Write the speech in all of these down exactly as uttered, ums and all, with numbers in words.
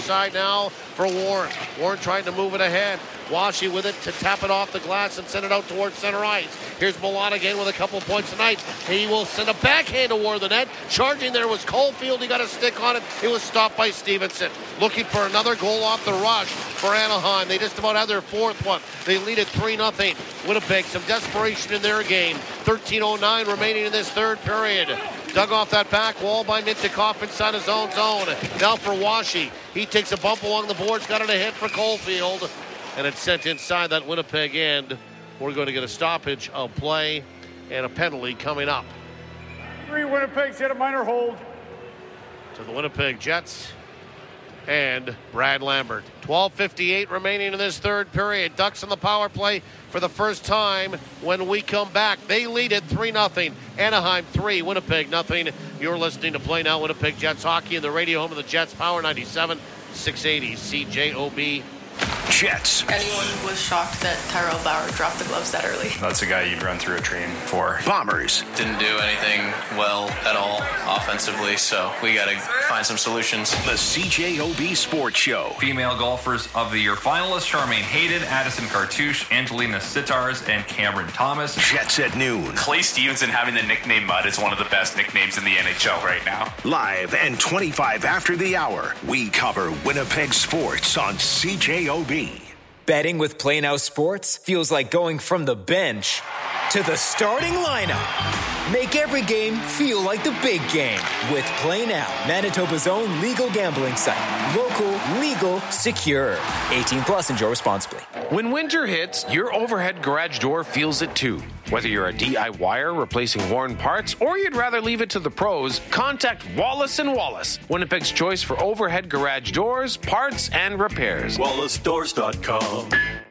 side now for Warren. Warren trying to move it ahead. Washy with it to tap it off the glass and send it out towards center ice. Here's Milan again with a couple points tonight. He will send a backhand toward the net. Charging there was Caulfield. He got a stick on it. It was stopped by Stevenson. Looking for another goal off the rush for Anaheim. They just about had their fourth one. They lead it three nothing. Winnipeg, some desperation in their game. thirteen oh nine remaining in this third period. Dug off that back wall by Mintyukov inside his own zone. Now for Washy. He takes a bump along the boards. Got it a hit for Caulfield. And it's sent inside that Winnipeg end. We're going to get a stoppage of play and a penalty coming up. Three Winnipeg's hit a minor hold. To the Winnipeg Jets and Brad Lambert. twelve fifty-eight remaining in this third period. Ducks on the power play for the first time when we come back. They lead it three nothing. Anaheim three, Winnipeg nothing. You're listening to Play Now Winnipeg Jets Hockey in the radio home of the Jets, Power ninety-seven, six eighty C J O B. Jets. Anyone was shocked that Tyrell Bauer dropped the gloves that early. That's a guy you'd run through a train for. Bombers. Didn't do anything well at all offensively, so we got to find some solutions. The C J O B Sports Show. Female golfers of the year finalists: Charmaine Hayden, Addison Cartouche, Angelina Sitars, and Cameron Thomas. Jets at noon. Clay Stevenson having the nickname Mud is one of the best nicknames in the N H L right now. Live and twenty-five after the hour, we cover Winnipeg sports on C J O B. Betting with Play Now Sports feels like going from the bench to the starting lineup. Make every game feel like the big game with Play Now, Manitoba's own legal gambling site. Local, legal, secure. eighteen plus, enjoy responsibly. When winter hits, your overhead garage door feels it too. Whether you're a D I Y-er replacing worn parts or you'd rather leave it to the pros, contact Wallace and Wallace, Winnipeg's choice for overhead garage doors, parts, and repairs. Wallace Doors dot com.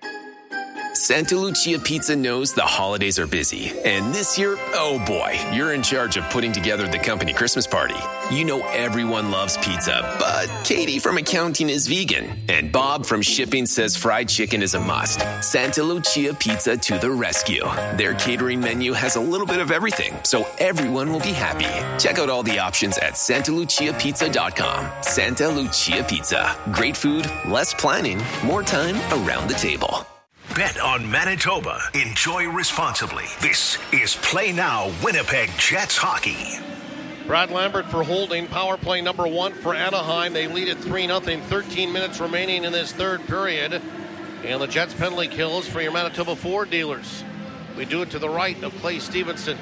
Santa Lucia Pizza knows the holidays are busy. And this year, oh boy, you're in charge of putting together the company Christmas party. You know everyone loves pizza, but Katie from accounting is vegan. And Bob from shipping says fried chicken is a must. Santa Lucia Pizza to the rescue. Their catering menu has a little bit of everything, so everyone will be happy. Check out all the options at Santa Lucia Pizza dot com. Santa Lucia Pizza. Great food, less planning, more time around the table. Bet on Manitoba. Enjoy responsibly. This is Play Now Winnipeg Jets Hockey. Brad Lambert for holding. Power play number one for Anaheim. They lead it three nothing. thirteen minutes remaining in this third period. And the Jets penalty kills for your Manitoba Ford dealers. We do it to the right of Clay Stevenson.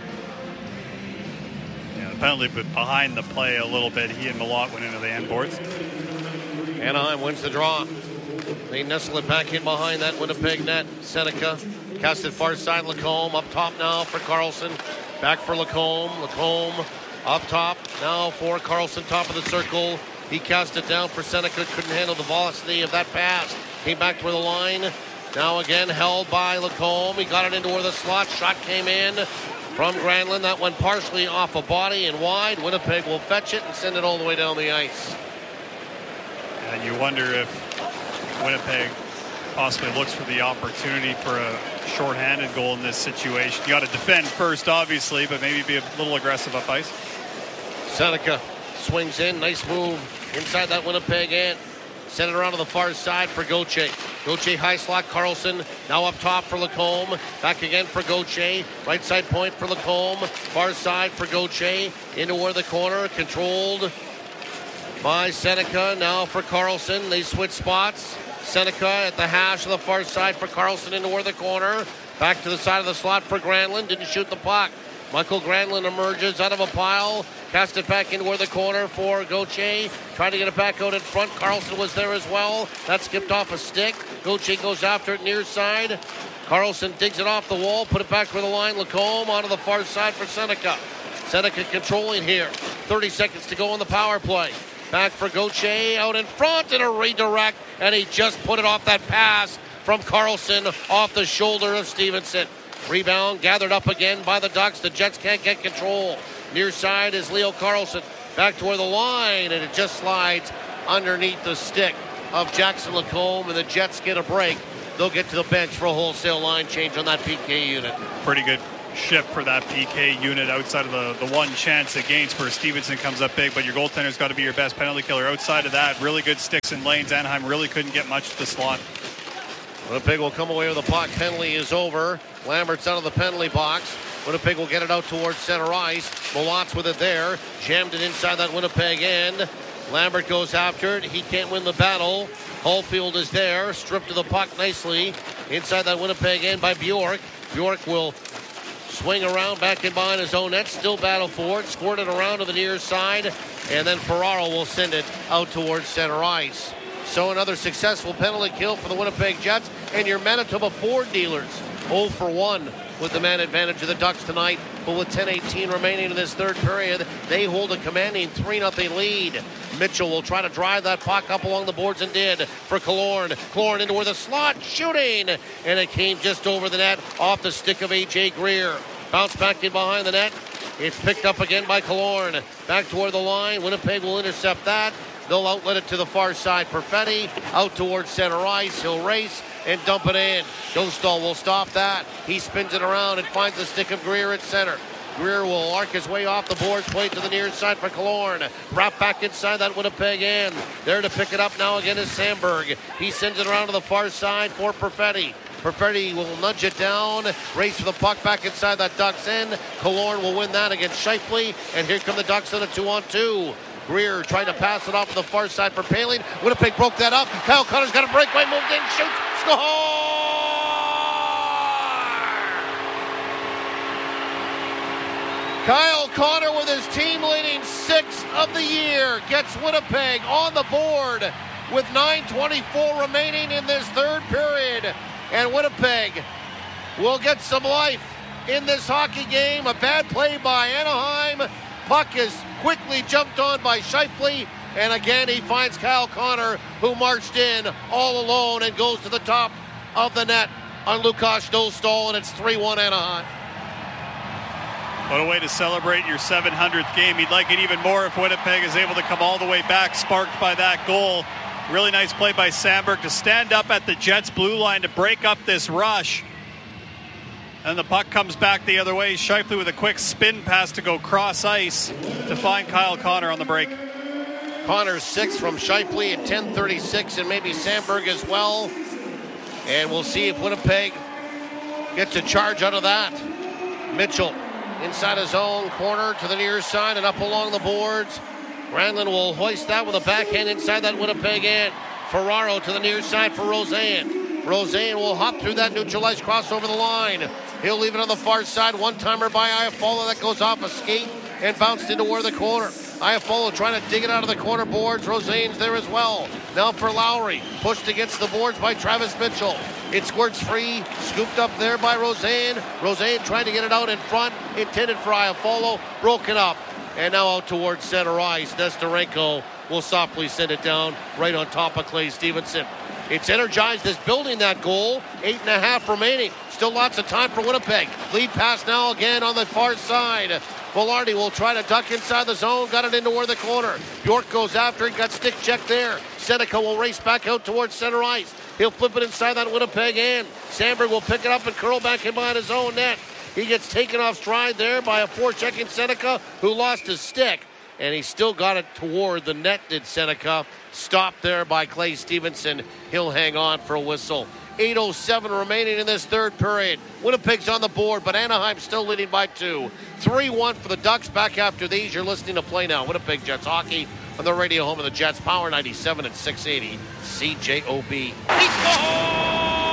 Yeah, the penalty behind the play a little bit. He and Malott went into the end boards. Anaheim wins the draw. They nestle it back in behind that Winnipeg net. Seneca cast it far side. Lacombe up top now for Carlson. Back for Lacombe. Lacombe up top now for Carlson, top of the circle. He cast it down for Seneca. Couldn't handle the velocity of that pass. Came back toward the line. Now again held by Lacombe. He got it into where the slot shot came in from Granlund. That went partially off a body and wide. Winnipeg will fetch it and send it all the way down the ice. And you wonder if Winnipeg possibly looks for the opportunity for a shorthanded goal in this situation. You got to defend first, obviously, but maybe be a little aggressive up ice. Seneca swings in. Nice move inside that Winnipeg end. Send it around to the far side for Gauthier. Gauthier high slot. Carlson now up top for Lacombe. Back again for Gauthier. Right side point for Lacombe. Far side for Gauthier. Into where the corner. Controlled by Seneca. Now for Carlson. They switch spots. Seneca at the hash of the far side for Carlson into where the corner. Back to the side of the slot for Granlund. Didn't shoot the puck. Michael Granlund emerges out of a pile. Cast it back into where the corner for Gauthier. Trying to get it back out in front. Carlson was there as well. That skipped off a stick. Gauthier goes after it near side. Carlson digs it off the wall. Put it back for the line. Lacombe onto the far side for Seneca. Seneca controlling here. thirty seconds to go on the power play. Back for Gauthier out in front and a redirect. And he just put it off that pass from Carlson off the shoulder of Stevenson. Rebound gathered up again by the Ducks. The Jets can't get control. Near side is Leo Carlson. Back toward the line, and it just slides underneath the stick of Jackson Lacombe, and the Jets get a break. They'll get to the bench for a wholesale line change on that P K unit. Pretty good ship for that P K unit outside of the, the one chance against where Stevenson comes up big, but your goaltender's got to be your best penalty killer. Outside of that, really good sticks and lanes. Anaheim really couldn't get much to the slot. Winnipeg will come away with the puck. Penalty is over. Lambert's out of the penalty box. Winnipeg will get it out towards center ice. Malot's with it there. Jammed it inside that Winnipeg end. Lambert goes after it. He can't win the battle. Holefield is there. Stripped to the puck nicely. Inside that Winnipeg end by Bjork. Bjork will swing around back in behind his own net. Still battle for it. Squirt it around to the near side. And then Ferraro will send it out towards center ice. So another successful penalty kill for the Winnipeg Jets. And your Manitoba Ford dealers oh for one with the man advantage of the Ducks tonight. But with ten eighteen remaining in this third period, they hold a commanding three nothing lead. Mitchell will try to drive that puck up along the boards and did for Killorn. Killorn into where the slot, shooting. And it came just over the net off the stick of A J Greer. Bounce back in behind the net. It's picked up again by Killorn. Back toward the line. Winnipeg will intercept that. They'll outlet it to the far side. Perfetti out towards center ice. He'll race and dump it in. Dostal will stop that. He spins it around and finds the stick of Greer at center. Greer will arc his way off the boards, play to the near side for Killorn. Brought back inside that Winnipeg end. There to pick it up now again is Sandberg. He sends it around to the far side for Perfetti. Perfetti will nudge it down, race for the puck back inside that Ducks end. Killorn will win that against Scheifele, and here come the Ducks on a two-on-two. Greer trying to pass it off to the far side for Poehling. Winnipeg broke that up. Kyle Connor's got a breakaway, moved in, shoots, score! Kyle Connor with his team-leading sixth of the year gets Winnipeg on the board with nine twenty-four remaining in this third period. And Winnipeg will get some life in this hockey game. A bad play by Anaheim. Puck is quickly jumped on by Scheifele. And again, he finds Kyle Connor, who marched in all alone and goes to the top of the net on Lukas Dostal, and it's three one Anaheim. What a way to celebrate your seven hundredth game. You'd like it even more if Winnipeg is able to come all the way back, sparked by that goal. Really nice play by Sandberg to stand up at the Jets' blue line to break up this rush. And the puck comes back the other way. Scheifele with a quick spin pass to go cross ice to find Kyle Connor on the break. Connor's six from Scheifele at ten thirty-six, and maybe Sandberg as well. And we'll see if Winnipeg gets a charge out of that. Mitchell inside his own corner to the near side and up along the boards. Granlund will hoist that with a backhand inside that Winnipeg end. Ferraro to the near side for Roseanne. Roseanne will hop through that neutralized cross over the line. He'll leave it on the far side. One-timer by Iafallo that goes off a skate and bounced into where the corner. Iafallo trying to dig it out of the corner boards. Roseanne's there as well. Now for Lowry. Pushed against the boards by Travis Mitchell. It squirts free. Scooped up there by Roseanne. Roseanne trying to get it out in front. Intended for Iafallo. Broken up. And now out towards center ice. Nesterenko will softly send it down right on top of Clay Stevenson. It's energized as building that goal. Eight and a half remaining. Still lots of time for Winnipeg. Lead pass now again on the far side. Velarde will try to duck inside the zone. Got it into where the corner. York goes after it. Got stick check there. Seneca will race back out towards center ice. He'll flip it inside that Winnipeg end. Sandberg will pick it up and curl back in behind his own net. He gets taken off stride there by a forechecking Seneca who lost his stick. And he still got it toward the net, did Seneca. Stopped there by Clay Stevenson. He'll hang on for a whistle. eight oh seven remaining in this third period. Winnipeg's on the board, but Anaheim still leading by two. three one for the Ducks. Back after these, you're listening to Play Now. Winnipeg Jets hockey on the radio home of the Jets. Power ninety-seven and six eighty C J O B. He scores!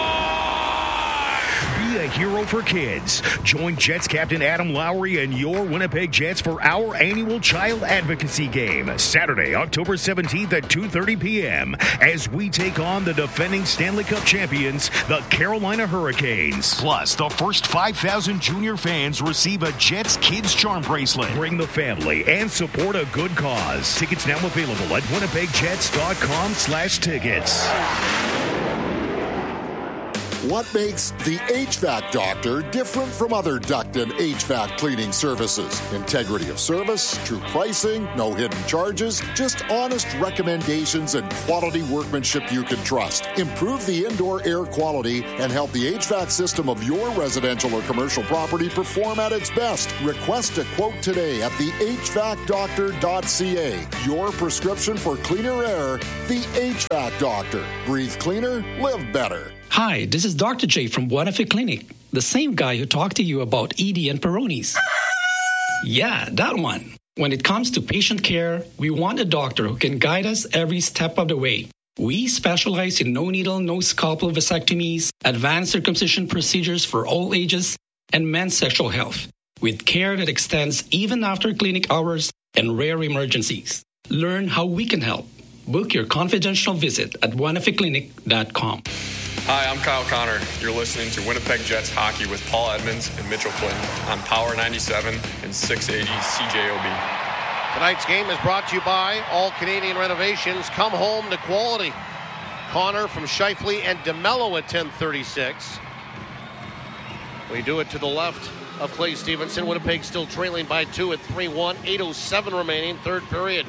Be a hero for kids. Join Jets captain Adam Lowry and your Winnipeg Jets for our annual child advocacy game, Saturday, October seventeenth at two thirty p.m. as we take on the defending Stanley Cup champions, the Carolina Hurricanes. Plus, the first five thousand junior fans receive a Jets Kids Charm bracelet. Bring the family and support a good cause. Tickets now available at winnipegjets dot com slash tickets. What makes the H V A C Doctor different from other duct and H V A C cleaning services? Integrity of service, true pricing, no hidden charges, just honest recommendations and quality workmanship you can trust. Improve the indoor air quality and help the H V A C system of your residential or commercial property perform at its best. Request a quote today at the H V A C doctor dot c a. Your prescription for cleaner air, the H V A C Doctor. Breathe cleaner, live better. Hi, this is Doctor J from Buenafe Clinic, the same guy who talked to you about E D and Peyronie's. Yeah, that one. When it comes to patient care, we want a doctor who can guide us every step of the way. We specialize in no-needle, no-scalpel vasectomies, advanced circumcision procedures for all ages, and men's sexual health, with care that extends even after clinic hours and rare emergencies. Learn how we can help. Book your confidential visit at buenafe clinic dot com. Hi, I'm Kyle Connor. You're listening to Winnipeg Jets Hockey with Paul Edmonds and Mitchell Clinton on Power ninety-seven and six eighty C J O B. Tonight's game is brought to you by All Canadian Renovations. Come home to quality. Connor from Shifley and DeMello at ten thirty-six. We do it to the left of Clay Stevenson. Winnipeg still trailing by two at three one. eight oh seven remaining, third period.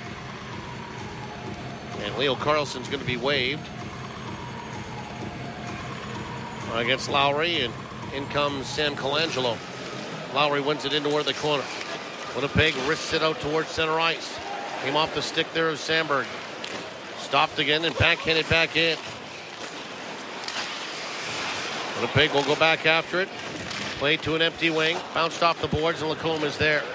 And Leo Carlson's going to be waived against Lowry, and in comes Sam Colangelo. Lowry wins it in toward the corner. Winnipeg wrists it out towards center ice. Came off the stick there of Sandberg. Stopped again and backhanded back in. Winnipeg will go back after it. Played to an empty wing. Bounced off the boards, and Lacombe is there.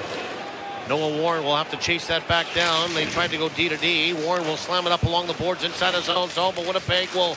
Noah Warren will have to chase that back down. They tried to go D to D. Warren will slam it up along the boards inside his own zone, but Winnipeg will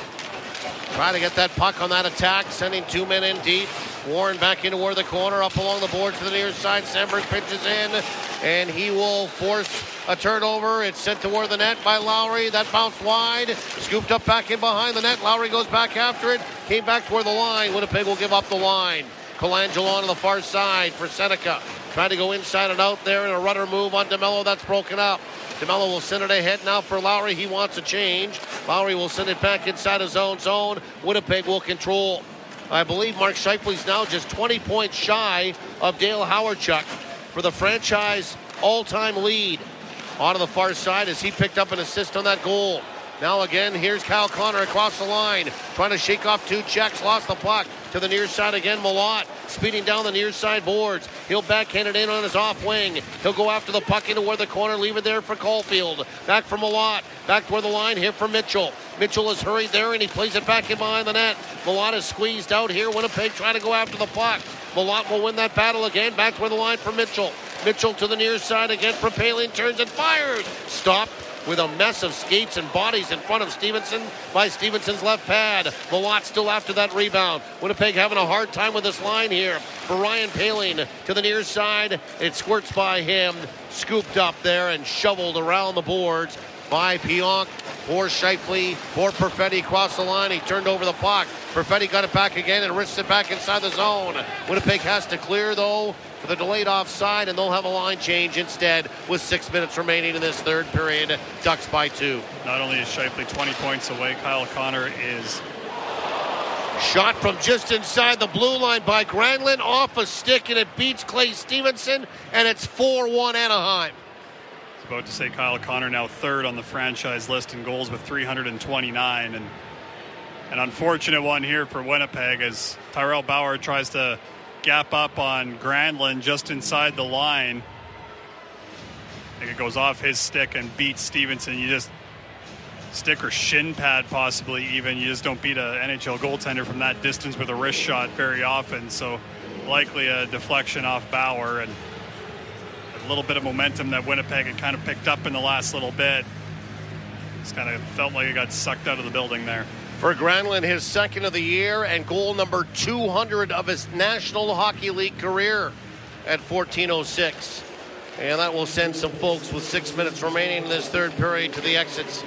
try to get that puck on that attack, sending two men in deep. Warren back into where the corner, up along the boards to the near side. Sandberg pitches in, and he will force a turnover. It's sent toward the net by Lowry. That bounced wide, scooped up back in behind the net. Lowry goes back after it, came back toward the line. Winnipeg will give up the line. Colangelo on the far side for Seneca. Trying to go inside and out there in a rudder move on DeMello. That's broken up. DeMello will send it ahead now for Lowry. He wants a change. Lowry will send it back inside his own zone. Winnipeg will control. I believe Mark Shifley's now just twenty points shy of Dale Howardchuk for the franchise all-time lead. On to the far side as he picked up an assist on that goal. Now again, here's Kyle Connor across the line, trying to shake off two checks, lost the puck to the near side again. Malott speeding down the near side boards. He'll backhand it in on his off wing. He'll go after the puck into where the corner, leave it there for Caulfield. Back for Malott, back toward the line here for Mitchell. Mitchell is hurried there and he plays it back in behind the net. Malott is squeezed out here. Winnipeg trying to go after the puck. Malott will win that battle again. Back toward the line for Mitchell. Mitchell to the near side again for Palin, turns and fires. Stopped with a mess of skates and bodies in front of Stevenson by Stevenson's left pad. Malott still after that rebound. Winnipeg having a hard time with this line here. For Ryan Palin to the near side. It squirts by him. Scooped up there and shoveled around the boards by Pionk. For Shifley, for Perfetti across the line. He turned over the puck. Perfetti got it back again and wrists it back inside the zone. Winnipeg has to clear though for the delayed offside, and they'll have a line change instead with six minutes remaining in this third period. Ducks by two. Not only is Shifley twenty points away, Kyle Connor is. Shot from just inside the blue line by Granlund, off a stick, and it beats Clay Stevenson, and it's four one Anaheim. I was about to say Kyle Connor now third on the franchise list in goals with three hundred twenty-nine, and an unfortunate one here for Winnipeg as Tyrell Bauer tries to gap up on Granlund just inside the line. I think it goes off his stick and beats Stevenson. You just stick or shin pad possibly even. You just don't beat an N H L goaltender from that distance with a wrist shot very often. So likely a deflection off Bauer and a little bit of momentum that Winnipeg had kind of picked up in the last little bit. Just kind of felt like it got sucked out of the building there. For Granlund, his second of the year and goal number two hundred of his National Hockey League career at fourteen oh six. And that will send some folks with six minutes remaining in this third period to the exits.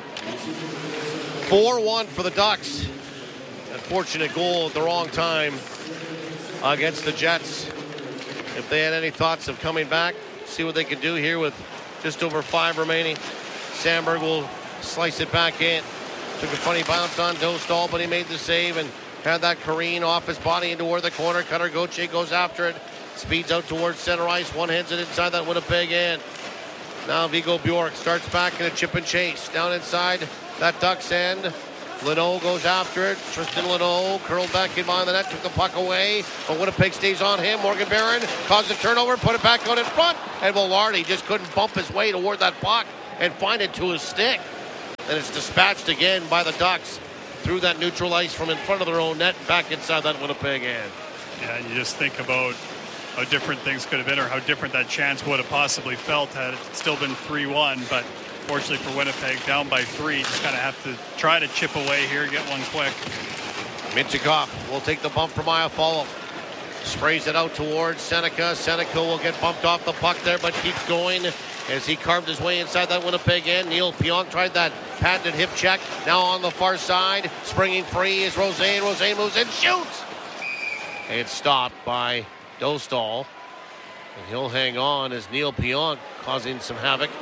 four one for the Ducks. Unfortunate goal at the wrong time against the Jets. If they had any thoughts of coming back, see what they can do here with just over five remaining. Sandberg will slice it back in. Took a funny bounce on Dostal, but he made the save and had that careen off his body into where the corner. Cutter Gauthier goes after it. Speeds out towards center ice. One hands it inside that Winnipeg end. Now Viggo Bjork starts back in a chip and chase. Down inside that Ducks end. Leno goes after it. Tristan Leno curled back in behind the net. Took the puck away. But Winnipeg stays on him. Morgan Barron caused a turnover. Put it back out in front. And Velarde just couldn't bump his way toward that puck and find it to his stick. And it's dispatched again by the Ducks through that neutral ice from in front of their own net back inside that Winnipeg end. Yeah, and you just think about how different things could have been or how different that chance would have possibly felt had it still been three one. But fortunately for Winnipeg, down by three, just kind of have to try to chip away here, get one quick. Mintyukov will take the bump from Iafallo. Sprays it out towards Seneca. Seneca will get bumped off the puck there, but keeps going as he carved his way inside that Winnipeg end. Neil Pionk tried that patented hip check. Now on the far side, springing free is Rosén. Rosén moves in, shoots! It's stopped by Dostal. And he'll hang on as Neil Pionk causing some havoc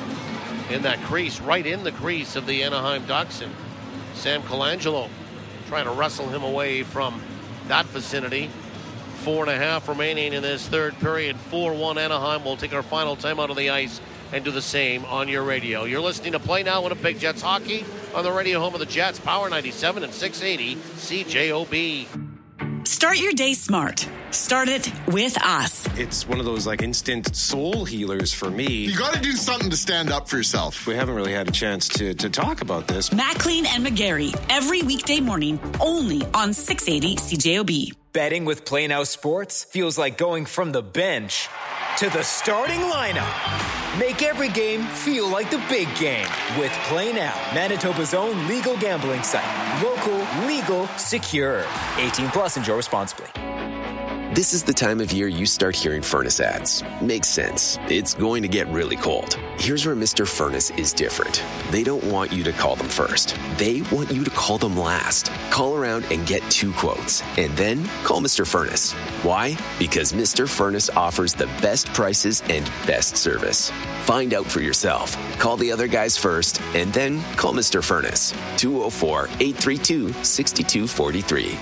in that crease, right in the crease of the Anaheim Ducks. And Sam Colangelo trying to wrestle him away from that vicinity. Four and a half remaining in this third period. four one Anaheim. We'll take our final time out of the ice and do the same on your radio. You're listening to Play Now Winnipeg Jets Hockey on the radio home of the Jets, Power ninety-seven and six eighty C J O B. Start your day smart. Start it with us. It's one of those like instant soul healers for me. You got to do something to stand up for yourself. We haven't really had a chance to, to talk about this. Maclean and McGarry, every weekday morning, only on six eighty C J O B. Betting with Play Now Sports feels like going from the bench to the starting lineup. Make every game feel like the big game with Play Now, Manitoba's own legal gambling site. Local, legal, secure. eighteen plus, enjoy responsibly. This is the time of year you start hearing furnace ads. Makes sense. It's going to get really cold. Here's where Mister Furnace is different. They don't want you to call them first. They want you to call them last. Call around and get two quotes, and then call Mister Furnace. Why? Because Mister Furnace offers the best prices and best service. Find out for yourself. Call the other guys first, and then call Mister Furnace. two oh four, eight three two, six two four three.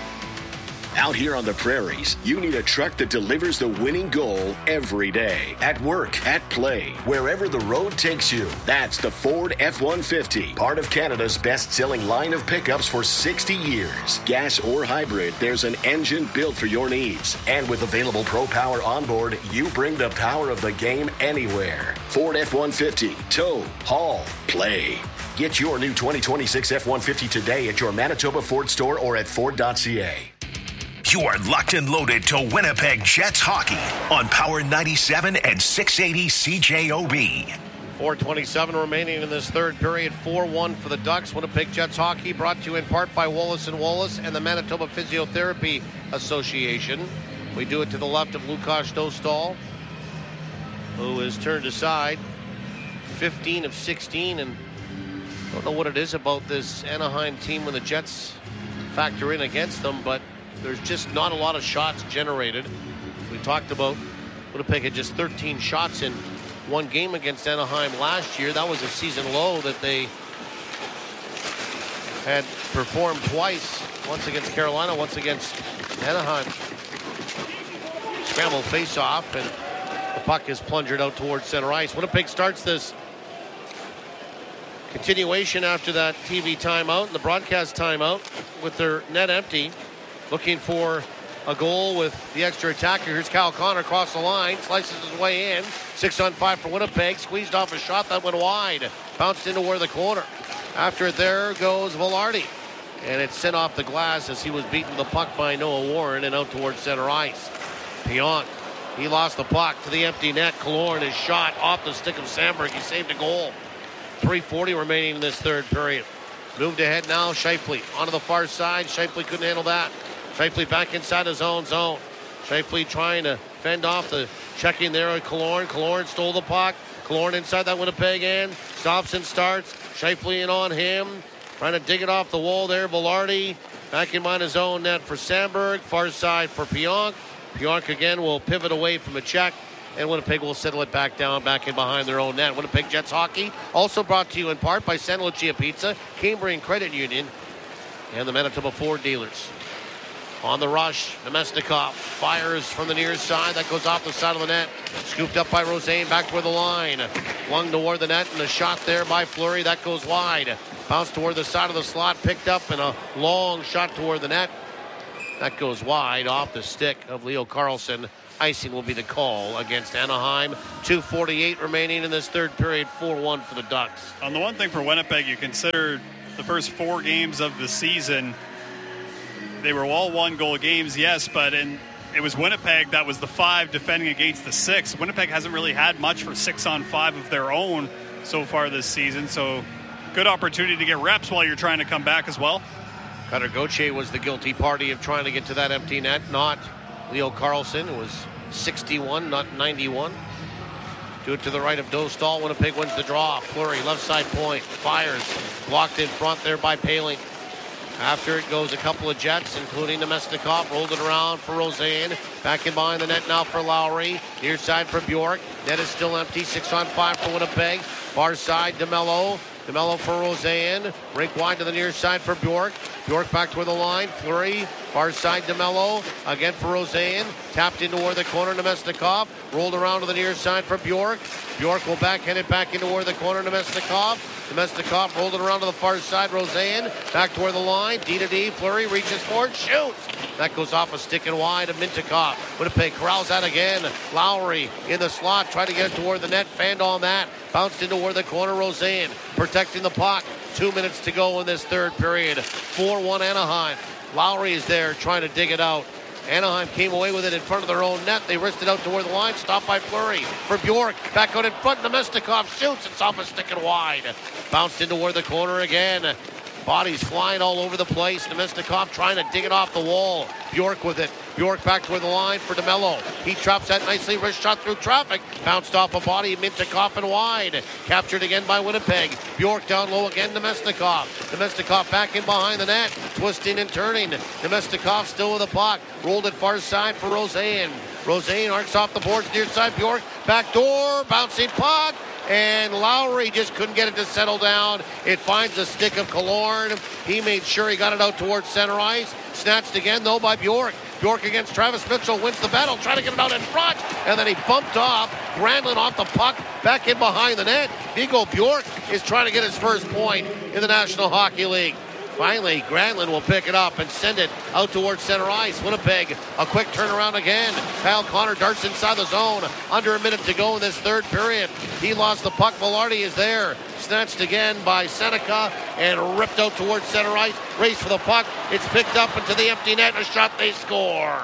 Out here on the prairies, you need a truck that delivers the winning goal every day. At work, at play, wherever the road takes you. That's the Ford F one fifty, part of Canada's best-selling line of pickups for sixty years. Gas or hybrid, there's an engine built for your needs. And with available Pro Power onboard, you bring the power of the game anywhere. Ford F one fifty, tow, haul, play. Get your new twenty twenty-six F one fifty today at your Manitoba Ford store or at Ford dot C A. You are locked and loaded to Winnipeg Jets Hockey on Power ninety-seven and six eighty C J O B. four twenty-seven remaining in this third period. four one for the Ducks. Winnipeg Jets Hockey brought to you in part by Wallace and Wallace and the Manitoba Physiotherapy Association. We do it to the left of Lukáš Dostal, who is turned aside. fifteen of sixteen, and don't know what it is about this Anaheim team when the Jets factor in against them, but there's just not a lot of shots generated. We talked about Winnipeg had just thirteen shots in one game against Anaheim last year. That was a season low that they had performed twice, once against Carolina, once against Anaheim. Scramble face-off, and the puck is plunged out towards center ice. Winnipeg starts this continuation after that T V timeout and the broadcast timeout with their net empty, looking for a goal with the extra attacker. Here's Kyle Connor across the line, slices his way in. Six on five for Winnipeg. Squeezed off a shot that went wide. Bounced into where the corner. After it, there goes Velarde. And it's sent off the glass as he was beaten the puck by Noah Warren and out towards center ice. Pionk, he lost the puck to the empty net. Killorn is shot off the stick of Samberg. He saved a goal. three forty remaining in this third period. Moved ahead now, Scheifele onto the far side. Scheifele couldn't handle that. Scheifele back inside his own zone. Scheifele trying to fend off the checking there at Killorn. Killorn stole the puck. Killorn inside that Winnipeg end. Stops and starts. Scheifele in on him. Trying to dig it off the wall there. Velarde back in behind his own net for Samberg. Far side for Pionk. Pionk again will pivot away from a check and Winnipeg will settle it back down, back in behind their own net. Winnipeg Jets hockey also brought to you in part by Santa Lucia Pizza, Cambrian Credit Union, and the Manitoba Ford dealers. On the rush, Nemestikov fires from the near side. That goes off the side of the net. Scooped up by Rosén, back toward the line. Flung toward the net, and a shot there by Fleury. That goes wide. Bounced toward the side of the slot, picked up, and a long shot toward the net. That goes wide off the stick of Leo Carlsson. Icing will be the call against Anaheim. two forty-eight remaining in this third period, four one for the Ducks. On the one thing for Winnipeg, you consider the first four games of the season, they were all one-goal games, yes, but in, it was Winnipeg that was the five defending against the six. Winnipeg hasn't really had much for six-on-five of their own so far this season, so good opportunity to get reps while you're trying to come back as well. Cutter Gauthier was the guilty party of trying to get to that empty net, not Leo Carlsson. It was sixty-one, not ninety-one. Do it to the right of Dostal. Winnipeg wins the draw. Fleury, left side point, fires. Blocked in front there by Poehling. After it goes a couple of Jets, including Nemestikov, rolled it around for Rosén. Back in behind the net now for Lowry. Near side for Bjork. Net is still empty. Six on five for Winnipeg. Far side, DeMello. DeMello for Rosén. Rink wide to the near side for Bjork. Bjork back toward the line. Fleury. Far side, DeMello. Again for Rosén. Tapped in toward the corner, Nemestikov. Rolled around to the near side for Bjork. Bjork will backhand it back into toward the corner, Nemestikov. Nemestikov rolled it around to the far side. Rosén back toward the line. D to D. Fleury reaches forward. Shoots. That goes off a stick and wide of Mintyukov. Winnipeg corrals that again. Lowry in the slot. Tried to get it toward the net. Fanned on that. Bounced into toward the corner. Rosén protecting the puck. Two minutes to go in this third period. four one Anaheim. Lowry is there trying to dig it out. Anaheim came away with it in front of their own net. They wristed it out toward the line. Stopped by Fleury. For Bjork. Back out in front. Nemestikov shoots. It's off a stick and wide. Bounced into toward the corner again. Bodies flying all over the place. Nemestikov trying to dig it off the wall. Bjork with it. Bjork back toward the line for DeMello. He drops that nicely. Wrist shot through traffic. Bounced off a body. Mintyukov and wide. Captured again by Winnipeg. Bjork down low again. Nemestikov. Nemestikov back in behind the net. Twisting and turning. Nemestikov still with the puck. Rolled it far side for Rosén. Rosén arcs off the boards near side. Bjork. Back door. Bouncing puck. And Lowry just couldn't get it to settle down. It finds the stick of Killorn. He made sure he got it out towards center ice. Snatched again, though, by Bjork. Bjork against Travis Mitchell wins the battle, trying to get it out in front. And then he bumped off. Granlund off the puck, back in behind the net. Viggo Bjork is trying to get his first point in the National Hockey League. Finally, Granlund will pick it up and send it out towards center ice. Winnipeg, a quick turnaround again. Kyle Connor darts inside the zone. Under a minute to go in this third period. He lost the puck. Velarde is there. Snatched again by Seneca and ripped out towards center ice. Race for the puck. It's picked up into the empty net. A shot, they score.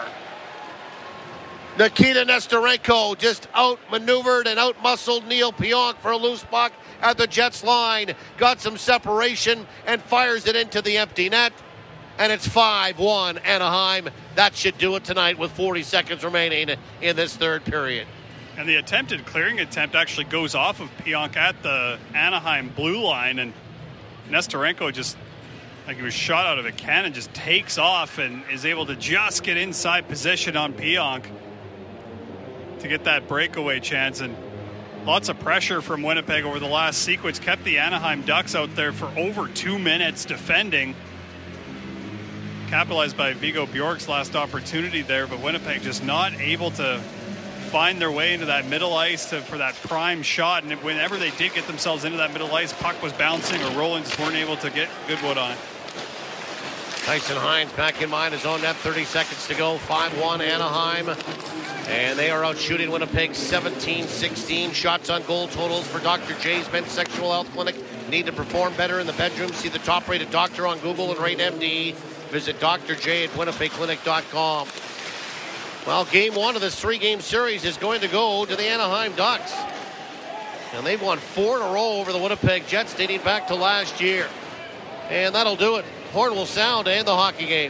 Nikita Nesterenko just outmaneuvered and outmuscled Neil Pionk for a loose puck at the Jets line. Got some separation and fires it into the empty net. And it's five one Anaheim. That should do it tonight with forty seconds remaining in this third period. And the attempted clearing attempt actually goes off of Pionk at the Anaheim blue line. And Nesterenko just, like he was shot out of a cannon, just takes off and is able to just get inside position on Pionk to get that breakaway chance. And lots of pressure from Winnipeg over the last sequence kept the Anaheim Ducks out there for over two minutes defending. Capitalized by Viggo Bjork's last opportunity there, but Winnipeg just not able to find their way into that middle ice to, for that prime shot. And whenever they did get themselves into that middle ice, puck was bouncing or rolling, just weren't able to get Goodwood on it. Tyson Hines back in behind his own net, thirty seconds to go, five one Anaheim. And they are out shooting Winnipeg seventeen sixteen. Shots on goal totals for Doctor J's Men's Sexual Health Clinic. Need to perform better in the bedroom? See the top-rated doctor on Google and rate M D. Visit D R J at winnipeg clinic dot com. Well, game one of this three-game series is going to go to the Anaheim Ducks. And they've won four in a row over the Winnipeg Jets dating back to last year. And that'll do it. Horn will sound to end the hockey game.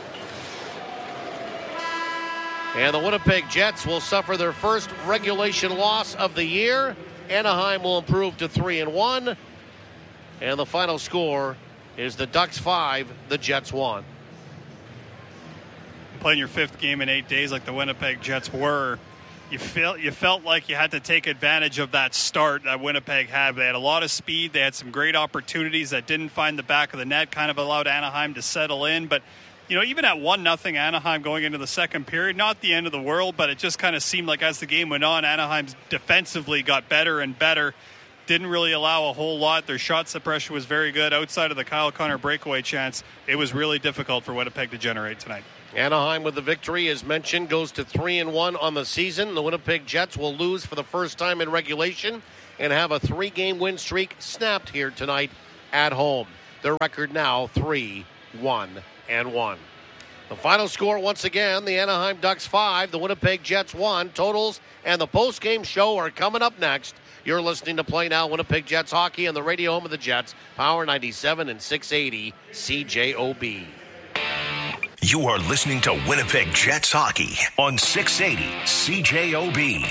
And the Winnipeg Jets will suffer their first regulation loss of the year. Anaheim will improve to three and one. And the final score is the Ducks five, the Jets one. Playing your fifth game in eight days like the Winnipeg Jets were, you felt you felt like you had to take advantage of that start that Winnipeg had. They had a lot of speed. They had some great opportunities that didn't find the back of the net, kind of allowed Anaheim to settle in. But, you know, even at one nothing Anaheim going into the second period, not the end of the world, but it just kind of seemed like as the game went on, Anaheim defensively got better and better. Didn't really allow a whole lot. Their shot suppression was very good. Outside of the Kyle Connor breakaway chance, it was really difficult for Winnipeg to generate tonight. Anaheim with the victory, as mentioned, goes to three and one on the season. The Winnipeg Jets will lose for the first time in regulation and have a three-game win streak snapped here tonight at home. Their record now three, one, and one. The final score once again: the Anaheim Ducks five, the Winnipeg Jets one. Totals and the post-game show are coming up next. You're listening to Play Now Winnipeg Jets hockey on the radio home of the Jets, Power ninety-seven and six eighty C J O B. You are listening to Winnipeg Jets hockey on six eighty C J O B.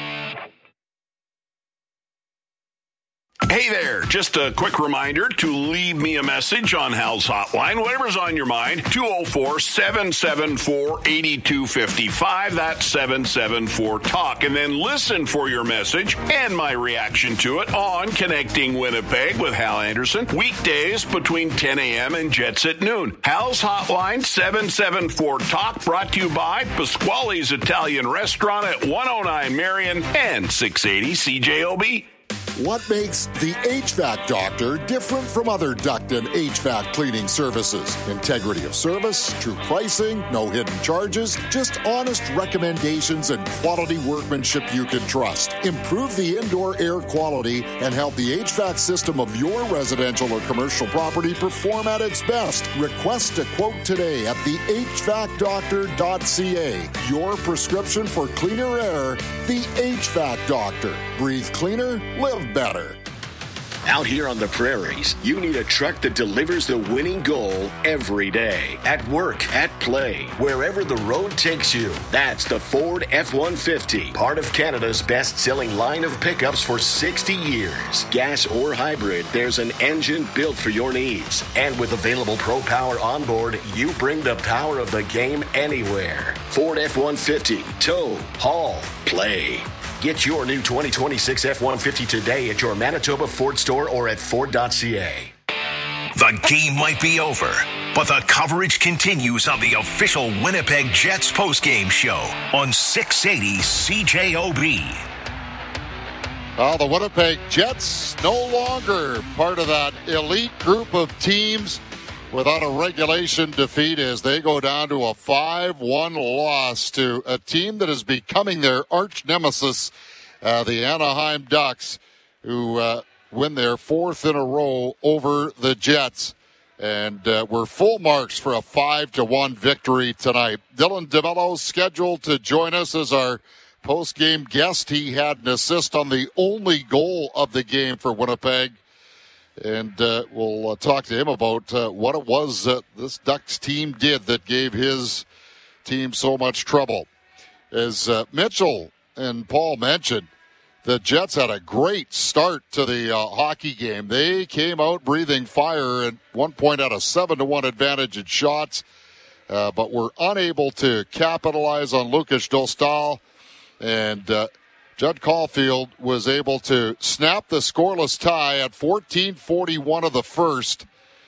Hey there, just a quick reminder to leave me a message on Hal's Hotline, whatever's on your mind, two oh four, seven seven four, eight two five five, that's seven seven four, talk, and then listen for your message and my reaction to it on Connecting Winnipeg with Hal Anderson, weekdays between ten a.m. and Jets at noon. Hal's Hotline, seven seven four, talk, brought to you by Pasquale's Italian Restaurant at one oh nine Marion and six eighty C J O B. What makes the H V A C Doctor different from other duct and H V A C cleaning services? Integrity of service, true pricing, no hidden charges, just honest recommendations and quality workmanship you can trust. Improve the indoor air quality and help the H V A C system of your residential or commercial property perform at its best. Request a quote today at the H V A C doctor dot c a. Your prescription for cleaner air, the H V A C Doctor. Breathe cleaner, live better. Out here on the prairies, you need a truck that delivers the winning goal every day. At work, at play, wherever the road takes you. That's the Ford F one fifty, part of Canada's best-selling line of pickups for sixty years. Gas or hybrid, there's an engine built for your needs. And with available Pro Power on board, you bring the power of the game anywhere. Ford F one fifty, tow, haul, play. Get your new twenty twenty-six F one fifty today at your Manitoba Ford store or at Ford dot c a. The game might be over, but the coverage continues on the official Winnipeg Jets postgame show on six eighty C J O B. Well, the Winnipeg Jets no longer part of that elite group of teams without a regulation defeat as they go down to a five one loss to a team that is becoming their arch nemesis, uh, the Anaheim Ducks, who uh, win their fourth in a row over the Jets. And uh, we're full marks for a five to one victory tonight. Dylan DeMello scheduled to join us as our post-game guest. He had an assist on the only goal of the game for Winnipeg. And uh, we'll uh, talk to him about uh, what it was that this Ducks team did that gave his team so much trouble. As uh, Mitchell and Paul mentioned, the Jets had a great start to the uh, hockey game. They came out breathing fire and one point had a seven to one advantage in shots, uh, but were unable to capitalize on Lukas Dostal. And uh, Judd Caulfield was able to snap the scoreless tie at fourteen forty-one of the first.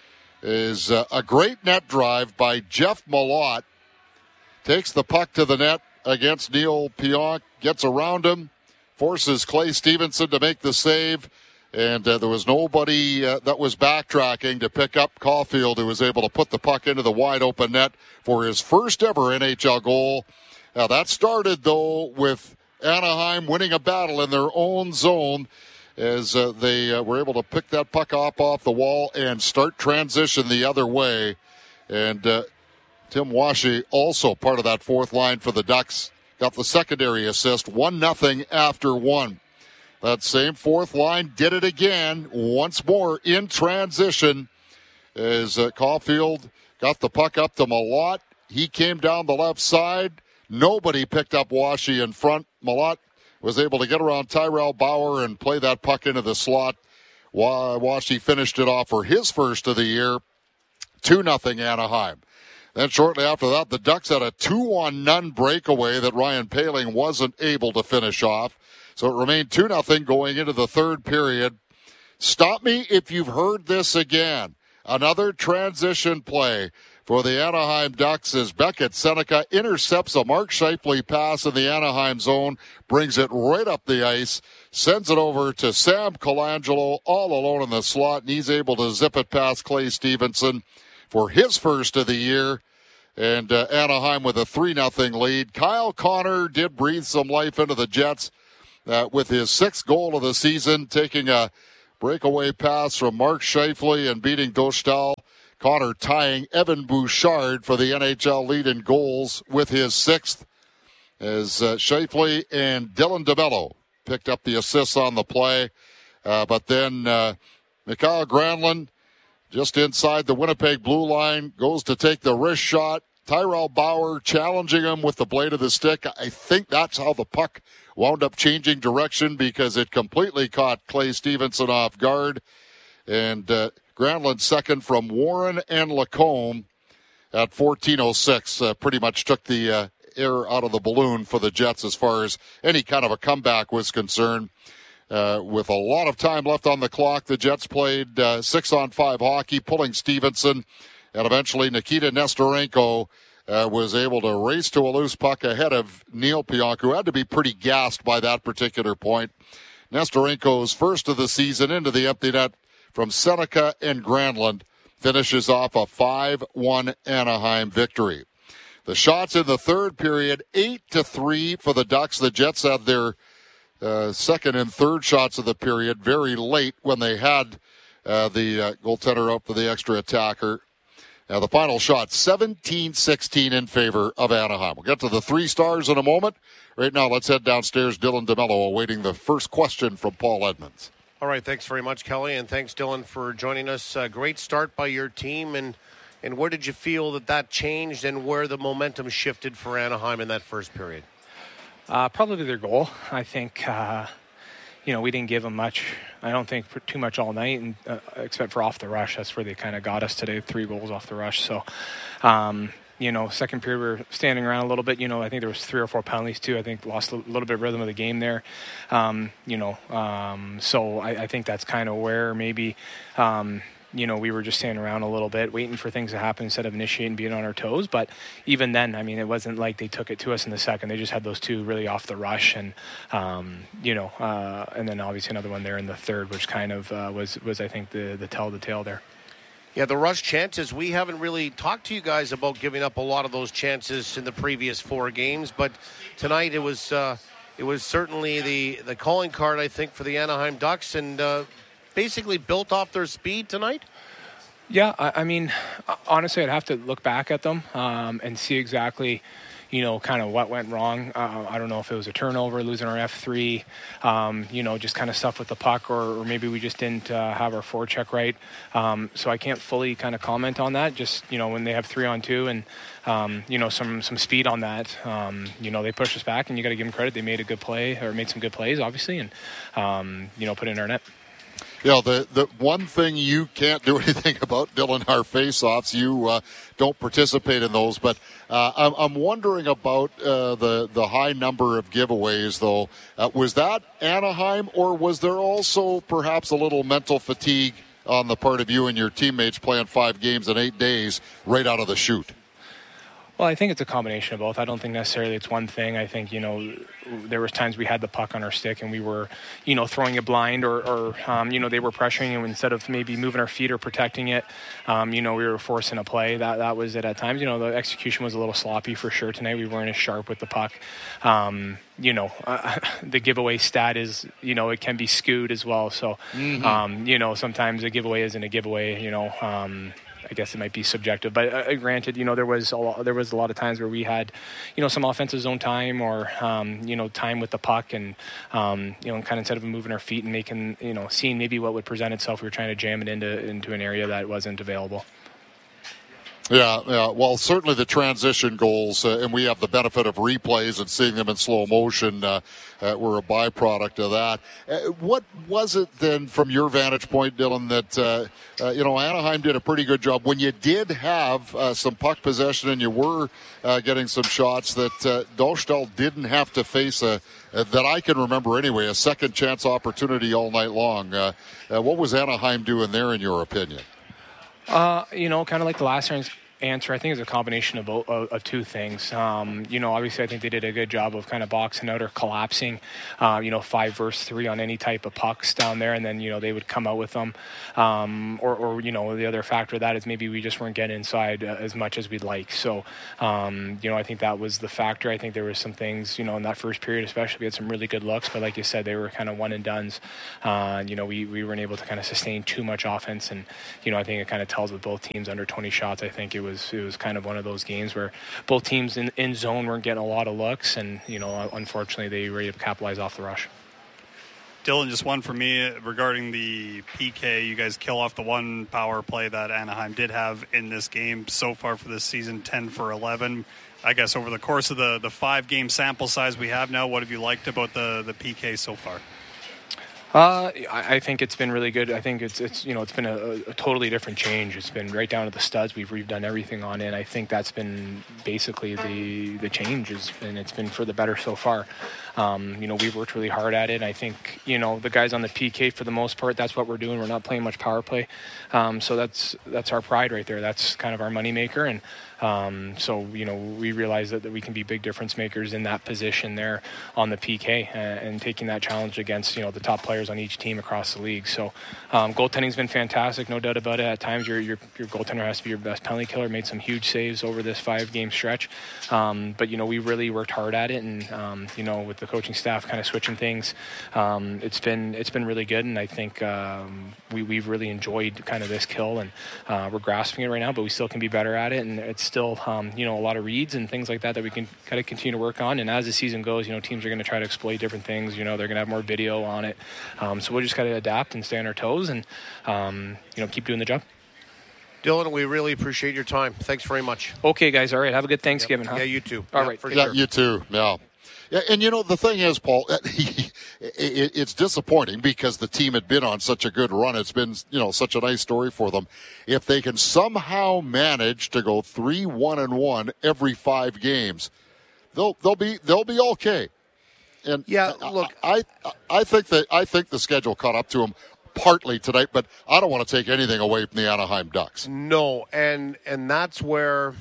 Is uh, a great net drive by Jeff Malott. Takes the puck to the net against Neil Pionk, gets around him, forces Clay Stevenson to make the save, and uh, there was nobody uh, that was backtracking to pick up Caulfield, who was able to put the puck into the wide open net for his first ever N H L goal. Now that started, though, with Anaheim winning a battle in their own zone as uh, they uh, were able to pick that puck up off the wall and start transition the other way. And uh, Tim Washy, also part of that fourth line for the Ducks, got the secondary assist, one nothing after one. That same fourth line did it again, once more in transition, as uh, Caulfield got the puck up to Malott. He came down the left side. Nobody picked up Washy in front. Malott was able to get around Tyrell Bauer and play that puck into the slot. Washy finished it off for his first of the year, two nothing Anaheim. Then shortly after that, the Ducks had a two one none breakaway that Ryan Poehling wasn't able to finish off. So it remained two nothing going into the third period. Stop me if you've heard this again. Another transition play for the Anaheim Ducks as Beckett Seneca intercepts a Mark Scheifele pass in the Anaheim zone, brings it right up the ice, sends it over to Sam Colangelo all alone in the slot, and he's able to zip it past Clay Stevenson for his first of the year. And uh, Anaheim with a three nothing lead. Kyle Connor did breathe some life into the Jets uh, with his sixth goal of the season, taking a breakaway pass from Mark Scheifele and beating Dostal. Connor tying Evan Bouchard for the N H L lead in goals with his sixth, as uh, Scheifele and Dylan DeMello picked up the assists on the play. Uh, but then uh, Mikael Granlund, just inside the Winnipeg blue line, goes to take the wrist shot. Tyrell Bauer challenging him with the blade of the stick. I think that's how the puck wound up changing direction, because it completely caught Clay Stevenson off guard. And uh, Granlund second from Warren and Lacombe at fourteen oh six. Uh, pretty much took the uh, air out of the balloon for the Jets as far as any kind of a comeback was concerned. Uh, with a lot of time left on the clock, the Jets played uh, six-on-five hockey, pulling Stevenson, and eventually Nikita Nestorenko uh, was able to race to a loose puck ahead of Neil Pionk, who had to be pretty gassed by that particular point. Nestorenko's first of the season into the empty net from Seneca and Granlund finishes off a five one Anaheim victory. The shots in the third period, eight to three for the Ducks. The Jets had their uh, second and third shots of the period very late when they had uh, the uh, goaltender up for the extra attacker. Now the final shot, seventeen sixteen in favor of Anaheim. We'll get to the three stars in a moment. Right now, let's head downstairs. Dylan DeMello awaiting the first question from Paul Edmonds. All right, thanks very much, Kelly, and thanks, Dylan, for joining us. Uh, great start by your team, and and where did you feel that that changed and where the momentum shifted for Anaheim in that first period? Uh, probably their goal. I think, uh, you know, we didn't give them much. I don't think too much all night, and uh, except for off the rush. That's where they kind of got us today, three goals off the rush. So, um, you know, second period we were standing around a little bit. You know, I think there was three or four penalties too. I think lost a little bit of rhythm of the game there. Um, you know, um, so I, I think that's kind of where maybe, um, you know, we were just standing around a little bit, waiting for things to happen instead of initiating, being on our toes. But even then, I mean, it wasn't like they took it to us in the second. They just had those two really off the rush, and um, you know, uh, and then obviously another one there in the third, which kind of uh, was was I think the the tell of the tale there. Yeah, the rush chances, we haven't really talked to you guys about giving up a lot of those chances in the previous four games, but tonight it was uh, it was certainly the, the calling card, I think, for the Anaheim Ducks, and uh, basically built off their speed tonight. Yeah, I, I mean, honestly, I'd have to look back at them um, and see exactly, you know, kind of what went wrong. Uh, I don't know if it was a turnover, losing our F three, um, you know, just kind of stuff with the puck, or, or maybe we just didn't uh, have our forecheck right. Um, so I can't fully kind of comment on that. Just, you know, when they have three on two and, um, you know, some some speed on that, um, you know, they pushed us back, and you got to give them credit. They made a good play, or made some good plays, obviously, and, um, you know, put it in our net. Yeah, the, the one thing you can't do anything about, Dylan, are face-offs. You uh, don't participate in those. But uh, I'm, I'm wondering about uh, the, the high number of giveaways, though. Uh, was that Anaheim, or was there also perhaps a little mental fatigue on the part of you and your teammates playing five games in eight days right out of the chute? Well, I think it's a combination of both. I don't think necessarily it's one thing. I think, you know, there was times we had the puck on our stick and we were, you know, throwing it blind, or, or um, you know, they were pressuring, and instead of maybe moving our feet or protecting it, um, you know, we were forcing a play. That that was it at times. You know, the execution was a little sloppy for sure tonight. We weren't as sharp with the puck. Um, you know, uh, the giveaway stat is, you know, it can be skewed as well. So, mm-hmm. um, you know, sometimes a giveaway isn't a giveaway, you know, um, I guess it might be subjective, but uh, granted, you know, there was a lot, there was a lot of times where we had, you know, some offensive zone time, or, um, you know, time with the puck, and, um, you know, kind of instead of moving our feet and making, you know, seeing maybe what would present itself, we were trying to jam it into, into an area that wasn't available. Yeah, yeah. Well, certainly the transition goals, uh, and we have the benefit of replays and seeing them in slow motion. Uh, uh, were a byproduct of that. Uh, what was it then, from your vantage point, Dylan, that uh, uh, you know Anaheim did a pretty good job when you did have uh, some puck possession and you were uh, getting some shots that uh, Dostal didn't have to face a, a that I can remember anyway a second chance opportunity all night long. Uh, uh, what was Anaheim doing there, in your opinion? Uh, you know, kind of like the last answer, I think it's a combination of, of, of two things. Um, you know, obviously I think they did a good job of kind of boxing out or collapsing, uh, you know, five versus three on any type of pucks down there, and then, you know, they would come out with them. Um, or, or, you know, the other factor of that is maybe we just weren't getting inside uh, as much as we'd like. So, um, you know, I think that was the factor. I think there was some things, you know, in that first period especially, we had some really good looks, but like you said, they were kind of one and dones. Uh, you know, we, we weren't able to kind of sustain too much offense, and, you know, I think it kind of tells with both teams under twenty shots. I think it was it was kind of one of those games where both teams in, in zone weren't getting a lot of looks, and, you know, unfortunately they were able to capitalize off the rush. Dylan, just one for me regarding the P K. You guys kill off the one power play that Anaheim did have in this game so far for this season, ten for eleven. I guess over the course of the, the five-game sample size we have now, what have you liked about the, the P K so far? Uh, I, I think it's been really good. I think it's it's you know it's been a, a totally different change. It's been right down to the studs. We've redone everything on it. I think that's been basically the the changes, and it's been for the better so far. Um, you know, we've worked really hard at it. I think, you know, the guys on the P K, for the most part, that's what we're doing. We're not playing much power play. Um, so that's that's our pride right there. That's kind of our moneymaker. And um, so, you know, we realize that, that we can be big difference makers in that position there on the P K, uh, and taking that challenge against, you know, the top players on each team across the league. So um, goaltending's been fantastic, no doubt about it. At times, your, your, your goaltender has to be your best penalty killer. Made some huge saves over this five-game stretch. Um, but, you know, we really worked hard at it. And, um, you know, with the coaching staff kind of switching things, um, it's been it's been really good, and I think um, we, we've really enjoyed kind of this kill, and uh, we're grasping it right now, but we still can be better at it, and it's still um, you know a lot of reads and things like that that we can kind of continue to work on. And as the season goes, you know, teams are going to try to exploit different things. You know, they're going to have more video on it, um, so we'll just got to adapt and stay on our toes, and um, you know keep doing the job. Dylan, we really appreciate your time. Thanks very much. Okay, guys. All right. Have a good Thanksgiving. Yep. Huh? Yeah, you too. All yeah, right. For yeah, sure. you too. Yeah. Yeah, and you know, the thing is, Paul, it's disappointing because the team had been on such a good run. It's been, you know, such a nice story for them. If they can somehow manage to go three, one, and one every five games, they'll they'll be they'll be okay. And yeah, look, I I think that I think the schedule caught up to them partly tonight, but I don't want to take anything away from the Anaheim Ducks. No, and and that's where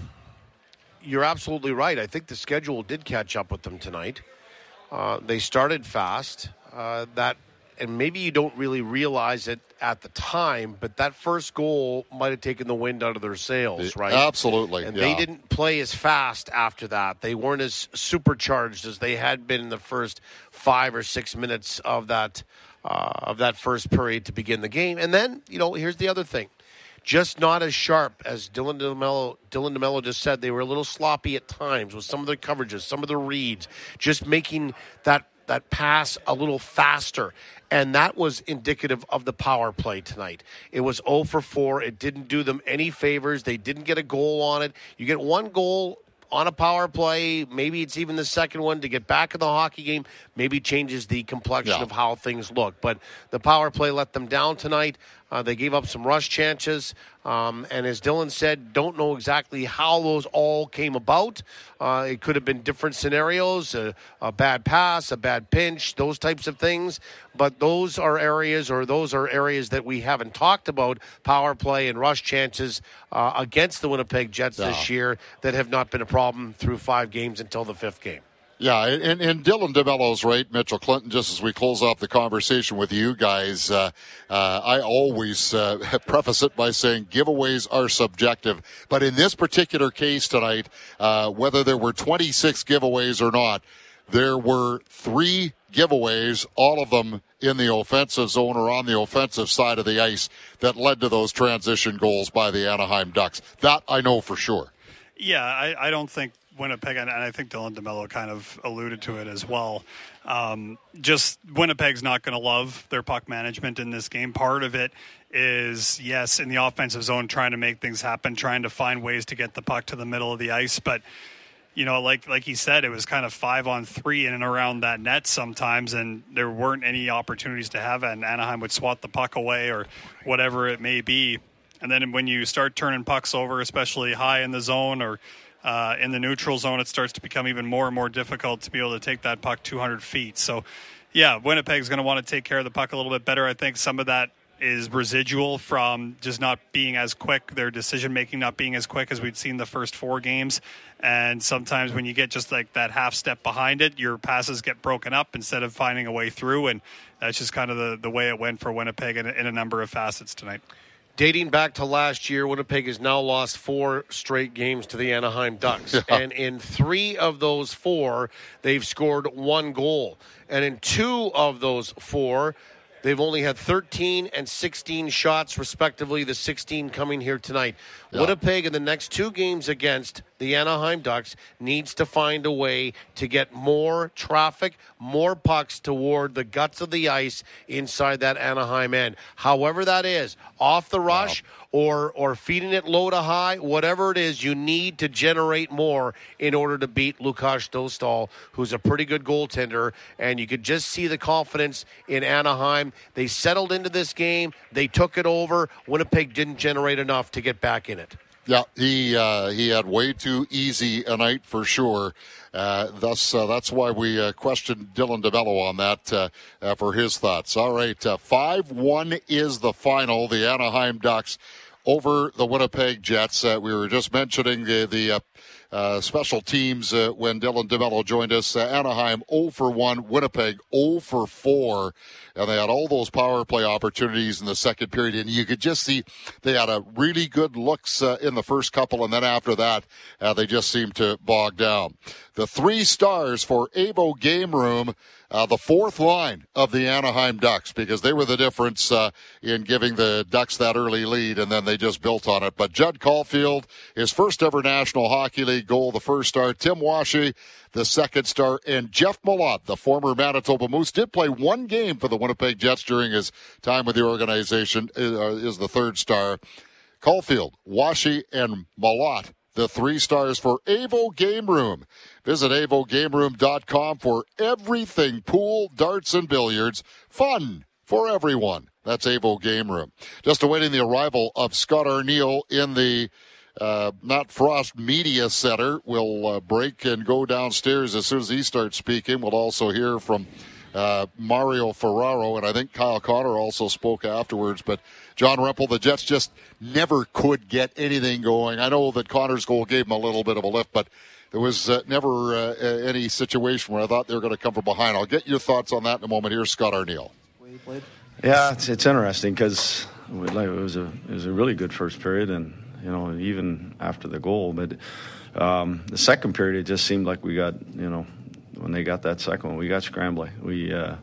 you're absolutely right. I think the schedule did catch up with them tonight. Uh, they started fast. Uh, that, and maybe you don't really realize it at the time, but that first goal might have taken the wind out of their sails, right? Absolutely. And yeah. they didn't play as fast after that. They weren't as supercharged as they had been in the first five or six minutes of that uh, of that first period to begin the game. And then, you know, here's the other thing. Just not as sharp as Dylan DeMello, Dylan DeMello just said. They were a little sloppy at times with some of the coverages, some of the reads, just making that, that pass a little faster. And that was indicative of the power play tonight. It was oh for four. It didn't do them any favors. They didn't get a goal on it. You get one goal on a power play, maybe it's even the second one to get back in the hockey game, maybe changes the complexion yeah. of how things look. But the power play let them down tonight. Uh, they gave up some rush chances. Um, and as Dylan said, don't know exactly how those all came about. Uh, it could have been different scenarios, a, a bad pass, a bad pinch, those types of things. But those are areas, or those are areas that we haven't talked about, power play and rush chances uh, against the Winnipeg Jets yeah. this year, that have not been a problem through five games until the fifth game. Yeah, and, and Dylan DeMello's right, Mitchell Clinton, just as we close off the conversation with you guys, uh, uh, I always uh, preface it by saying giveaways are subjective. But in this particular case tonight, uh, whether there were twenty-six giveaways or not, there were three giveaways, all of them in the offensive zone or on the offensive side of the ice, that led to those transition goals by the Anaheim Ducks. That I know for sure. Yeah, I, I don't think Winnipeg, and I think Dylan DeMello kind of alluded to it as well. Um, just Winnipeg's not going to love their puck management in this game. Part of it is, yes, in the offensive zone, trying to make things happen, trying to find ways to get the puck to the middle of the ice. But, you know, like like he said, it was kind of five on three in and around that net sometimes, and there weren't any opportunities to have it, and Anaheim would swat the puck away or whatever it may be. And then when you start turning pucks over, especially high in the zone or uh, in the neutral zone, it starts to become even more and more difficult to be able to take that puck two hundred feet. So, yeah, Winnipeg's going to want to take care of the puck a little bit better. I think some of that is residual from just not being as quick, their decision-making not being as quick as we'd seen the first four games. And sometimes when you get just like that half step behind it, your passes get broken up instead of finding a way through. And that's just kind of the, the way it went for Winnipeg in, in a number of facets tonight. Dating back to last year, Winnipeg has now lost four straight games to the Anaheim Ducks. Yeah. And in three of those four, they've scored one goal. And in two of those four, they've only had thirteen and sixteen shots, respectively, the sixteen coming here tonight. Yeah. Winnipeg, in the next two games against the Anaheim Ducks, needs to find a way to get more traffic, more pucks toward the guts of the ice inside that Anaheim end. However that is, off the rush, wow. or or feeding it low to high, whatever it is, you need to generate more in order to beat Lukáš Dostal, who's a pretty good goaltender, and you could just see the confidence in Anaheim. They settled into this game. They took it over. Winnipeg didn't generate enough to get back in it. Yeah, he uh, he had way too easy a night for sure. Uh, thus, uh, that's why we uh, questioned Dylan DeMello on that uh, uh, for his thoughts. All right, uh, five one is the final. The Anaheim Ducks over the Winnipeg Jets. Uh, we were just mentioning the, the uh, uh, special teams uh, when Dylan DeMello joined us. Uh, Anaheim oh for one, Winnipeg oh for four. And they had all those power play opportunities in the second period. And you could just see they had a really good looks uh, in the first couple. And then after that, uh, they just seemed to bog down. The three stars for Avo Game Room, uh, the fourth line of the Anaheim Ducks, because they were the difference uh, in giving the Ducks that early lead, and then they just built on it. But Judd Caulfield, his first ever National Hockey League goal, the first star. Tim Washy, the second star, and Jeff Malott, the former Manitoba Moose, did play one game for the Winnipeg Jets during his time with the organization, uh, is the third star. Caulfield, Washy, and Malott, the three stars for Avo Game Room. Visit avo game room dot com for everything pool, darts, and billiards. Fun for everyone. That's Avo Game Room. Just awaiting the arrival of Scott Arniel in the Uh, Matt Frost Media Center. We'll uh, break and go downstairs as soon as he starts speaking. We'll also hear from uh, Mario Ferraro, and I think Kyle Connor also spoke afterwards. But John Rempel, the Jets just never could get anything going. I know that Connor's goal gave them a little bit of a lift, but there was uh, never uh, any situation where I thought they were going to come from behind. I'll get your thoughts on that in a moment. Here's Scott Arniel. Yeah, it's, it's interesting because it was a it was a really good first period, and you know, even after the goal. But um, the second period, it just seemed like we got, you know, when they got that second one, we got scrambly. We, uh,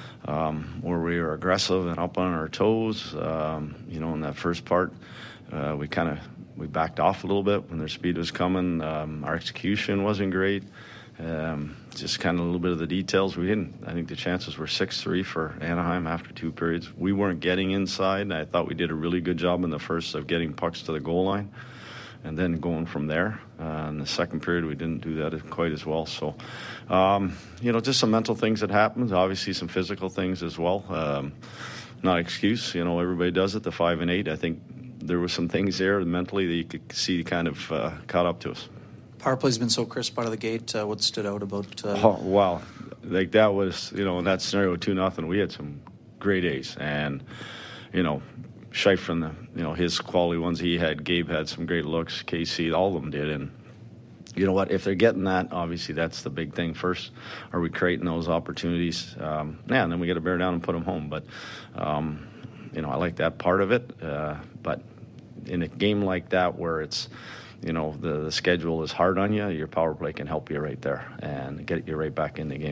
um, where we were aggressive and up on our toes. Um, you know, in that first part, uh, we kind of we backed off a little bit when their speed was coming. Um, our execution wasn't great. Um, just kind of a little bit of the details. We didn't. I think the chances were six three for Anaheim after two periods. We weren't getting inside, and I thought we did a really good job in the first of getting pucks to the goal line and then going from there. Uh, in the second period, we didn't do that quite as well. So, um, you know, just some mental things that happened. Obviously, some physical things as well. Um, not excuse. You know, everybody does it. The five and eight. I think there were some things there mentally that you could see kind of uh, caught up to us. Power play's been so crisp out of the gate. Uh, what stood out about? Uh... Oh, wow, like that was, you know, in that scenario, two nothing. We had some great A's, and you know, Scheif from the, you know, his quality ones he had. Gabe had some great looks. K C, all of them did, and you know what? If they're getting that, obviously that's the big thing. First, are we creating those opportunities? Um, yeah, and then we got to bear down and put them home. But um, you know, I like that part of it. Uh, but in a game like that where it's, you know, the, the schedule is hard on you, your power play can help you right there and get you right back in the game.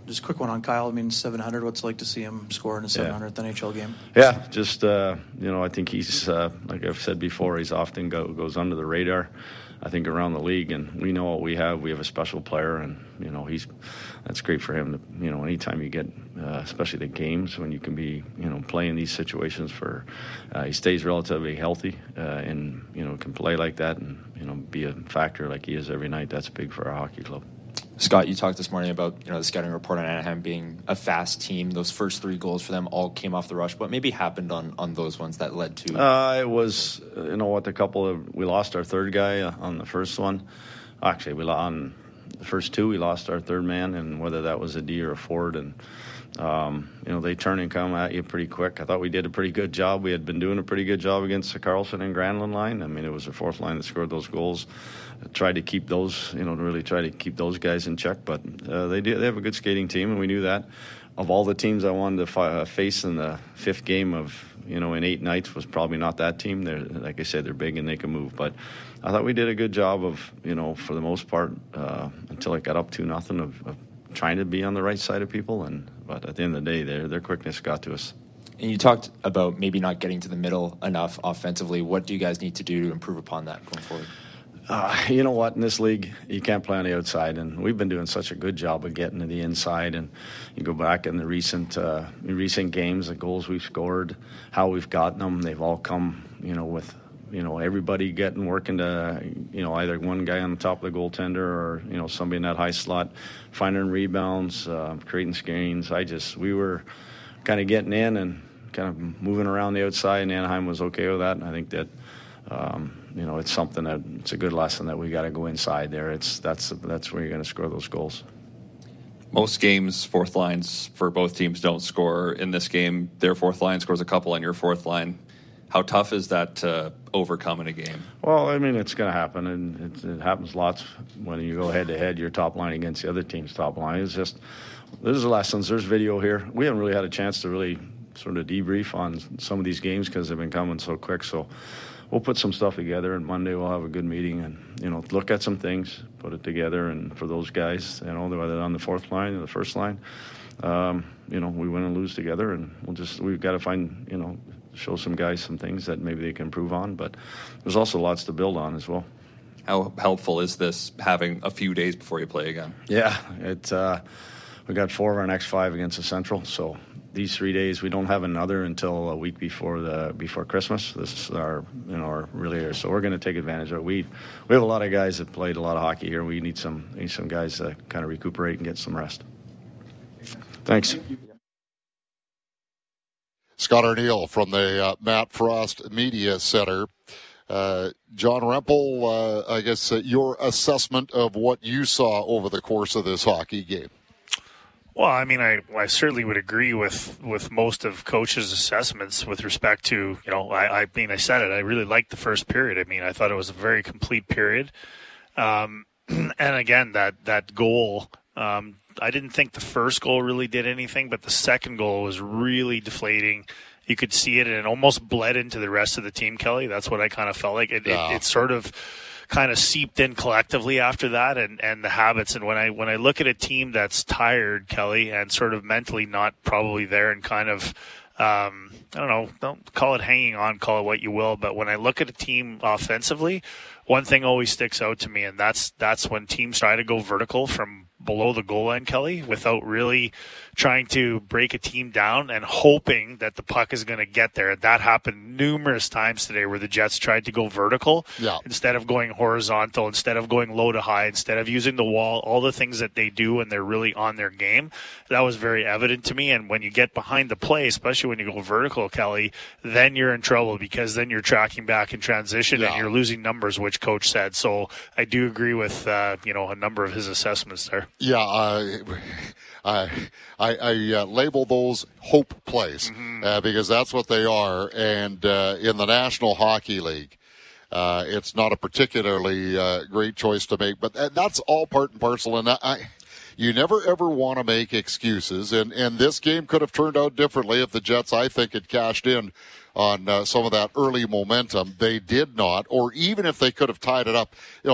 just a quick one on Kyle. I mean, seven hundred. What's it like to see him score in a seven hundredth yeah. N H L game? Yeah, just uh, you know, I think he's uh, like I've said before, he's often go, goes under the radar. I think around the league, and we know what we have. We have a special player, and you know he's that's great for him. To, you know, anytime you get, uh, especially the games when you can be, you know, play in these situations for, uh, he stays relatively healthy, uh, and you know can play like that, and you know be a factor like he is every night. That's big for our hockey club. Scott, you talked this morning about you know the scouting report on Anaheim being a fast team. Those first three goals for them all came off the rush. What maybe happened on, on those ones that led to? Uh, it was you know what a couple of we lost our third guy on the first one. Actually, we on the first two we lost our third man, and whether that was a D or a forward, and um, you know they turn and come at you pretty quick. I thought we did a pretty good job. We had been doing a pretty good job against the Carlson and Granlund line. I mean, it was the fourth line that scored those goals. Tried to keep those, you know, really try to keep those guys in check. But uh, they do, they have a good skating team, and we knew that. Of all the teams I wanted to fi- uh, face in the fifth game of, you know, in eight nights was probably not that team. They're, like I said, they're big and they can move. But I thought we did a good job of, you know, for the most part, uh, until it got up to nothing of, of trying to be on the right side of people. And but at the end of the day, their their quickness got to us. And you talked about maybe not getting to the middle enough offensively. What do you guys need to do to improve upon that going forward? Uh, you know what? In this league, you can't play on the outside, and we've been doing such a good job of getting to the inside. And you go back in the recent uh, recent games, the goals we've scored, how we've gotten them, they've all come, you know, with you know everybody getting working to, you know, either one guy on the top of the goaltender or you know somebody in that high slot, finding rebounds, uh, creating screens. I just we were kind of getting in and kind of moving around the outside, and Anaheim was okay with that. And I think that. Um, You know, it's something that it's a good lesson that we got to go inside there. It's that's that's where you're going to score those goals. Most games, fourth lines for both teams don't score. In this game, their fourth line scores a couple on your fourth line. How tough is that to overcome in a game? Well, I mean, it's going to happen, and it, it happens lots when you go head to head. Your top line against the other team's top line. It's just there's lessons. There's video here. We haven't really had a chance to really sort of debrief on some of these games because they've been coming so quick. So. We'll put some stuff together, and Monday we'll have a good meeting and, you know, look at some things, put it together. And for those guys, you know, whether on the fourth line or the first line, um, you know, we win and lose together. And we'll just, we've got to find, you know, show some guys some things that maybe they can improve on. But there's also lots to build on as well. How helpful is this having a few days before you play again? Yeah, it, uh, we got four of our next five against the Central, so. These three days, we don't have another until a week before the before Christmas. This is our, you know, our really, so we're going to take advantage of it. We we have a lot of guys that played a lot of hockey here. We need some need some guys to kind of recuperate and get some rest. Thanks. Scott Arniel from the uh, Matt Frost Media Center. Uh, John Rempel, uh, I guess uh, your assessment of what you saw over the course of this hockey game. Well, I mean, I, I certainly would agree with, with most of Coach's assessments with respect to, you know, I, I mean, I said it, I really liked the first period. I mean, I thought it was a very complete period. Um, and again, that, that goal, um, I didn't think the first goal really did anything, but the second goal was really deflating. You could see it, and it almost bled into the rest of the team, Kelly. That's what I kind of felt like. It, yeah. it, it sort of kind of seeped in collectively after that, and, and the habits. And when I when I look at a team that's tired, Kelly, and sort of mentally not probably there and kind of, um, I don't know, don't call it hanging on, call it what you will, but when I look at a team offensively, one thing always sticks out to me, and that's that's when teams try to go vertical from below the goal line, Kelly, without really trying to break a team down and hoping that the puck is going to get there. And that happened numerous times today where the Jets tried to go vertical yeah. instead of going horizontal, instead of going low to high, instead of using the wall, all the things that they do when they're really on their game. That was very evident to me. And when you get behind the play, especially when you go vertical, Kelly, then you're in trouble because then you're tracking back in transition yeah. and you're losing numbers, which Coach said. So I do agree with, uh, you know, a number of his assessments there. Yeah, uh, I I, I uh, label those hope plays mm-hmm. uh, because that's what they are. And uh, in the National Hockey League, uh, it's not a particularly uh, great choice to make, but that's all part and parcel. And I, you never ever want to make excuses. And and this game could have turned out differently if the Jets, I think, had cashed in on uh, some of that early momentum. They did not, or even if they could have tied it up, you know.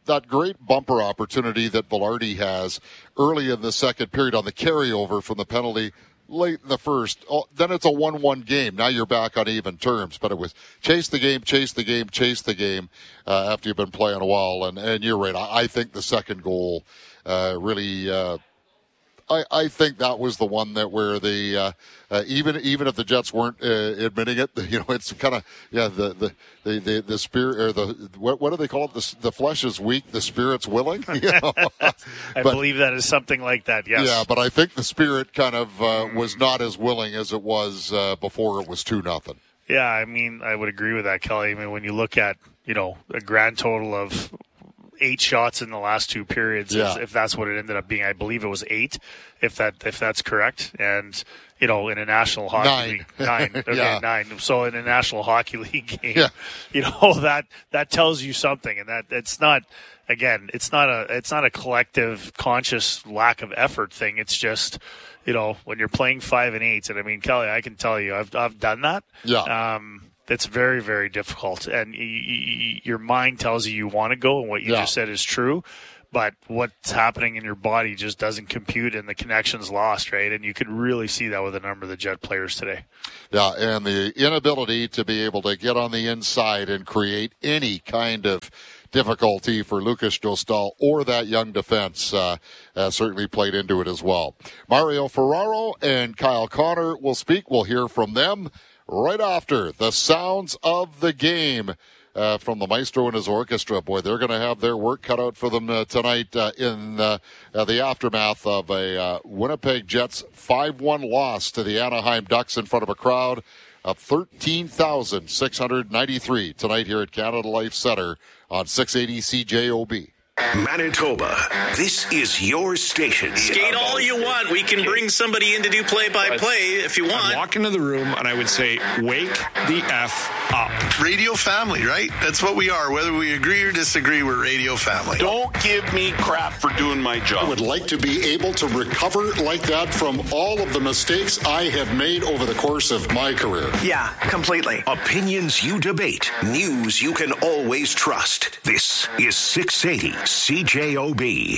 that great bumper opportunity that Velarde has early in the second period on the carryover from the penalty late in the first, oh, then it's a one one game. Now you're back on even terms. But it was chase the game, chase the game, chase the game uh, after you've been playing a while. And, and you're right. I, I think the second goal uh, really uh, – I, I think that was the one that where the uh, uh, even even if the Jets weren't uh, admitting it, you know, it's kind of yeah the the the the, the spirit or the what, what do they call it? The, the flesh is weak, the spirit's willing. You know? I but, believe that is something like that. Yes. Yeah, but I think the spirit kind of uh, was not as willing as it was uh, before it was two nothing. Yeah, I mean, I would agree with that, Kelly. I mean, when you look at you know a grand total of eight shots in the last two periods, yeah. if that's what it ended up being. I believe it was eight, if that if that's correct. And you know, in a National Hockey nine. League, nine, okay, yeah. nine. So in a National Hockey League game, yeah. you know that that tells you something, and that it's not. Again, it's not a it's not a collective conscious lack of effort thing. It's just, you know, when you're playing five and eights, and I mean, Kelly, I can tell you, I've I've done that. Yeah. Um, It's very, very difficult, and y- y- your mind tells you you want to go, and what you yeah. just said is true, but what's happening in your body just doesn't compute, and the connection's lost, right? And you could really see that with a number of the Jet players today. Yeah, and the inability to be able to get on the inside and create any kind of difficulty for Lucas Dostal or that young defense uh, uh, certainly played into it as well. Mario Ferraro and Kyle Connor will speak. We'll hear from them right after the sounds of the game uh, from the maestro and his orchestra. Boy, they're going to have their work cut out for them uh, tonight uh, in uh, uh, the aftermath of a uh, Winnipeg Jets five one loss to the Anaheim Ducks in front of a crowd of thirteen thousand six hundred ninety-three tonight here at Canada Life Center on six eighty C J O B. Manitoba, this is your station. Skate all you want. We can bring somebody in to do play-by-play if you want. I'd walk into the room and I would say, wake the F up. Radio family, right? That's what we are. Whether we agree or disagree, we're radio family. Don't give me crap for doing my job. I would like to be able to recover like that from all of the mistakes I have made over the course of my career. Yeah, completely. Opinions you debate. News you can always trust. This is six eighty C J O B.